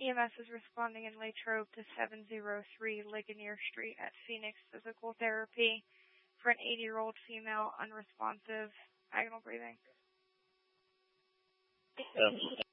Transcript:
EMS is responding in Latrobe to 703 Ligonier Street at Phoenix Physical Therapy for an 80-year-old female unresponsive vaginal breathing.